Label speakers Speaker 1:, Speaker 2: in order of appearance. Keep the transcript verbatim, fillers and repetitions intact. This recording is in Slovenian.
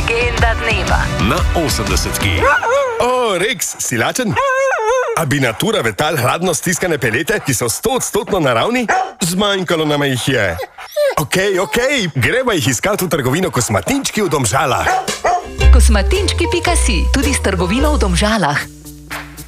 Speaker 1: Legenda dneva
Speaker 2: na osemdesetki.
Speaker 3: O, Rex, si lačen? A bi natura vetal hladno stiskane pelete, ki so stoodstotno naravni? Zmanjkalo nama jih je. Okej, okej, greva jih iskat v trgovino Kosmatinčki v Domžalah.
Speaker 1: kosmatinčki pika si, tudi s trgovino v Domžalah.